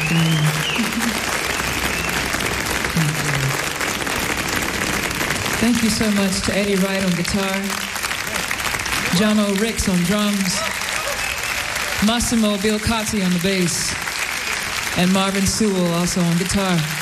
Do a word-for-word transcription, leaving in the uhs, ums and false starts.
afternoon. Thank you so much to Eddie Wright on guitar, John O. Ricks on drums, Massimo Bilcotti on the bass, and Marvin Sewell also on guitar.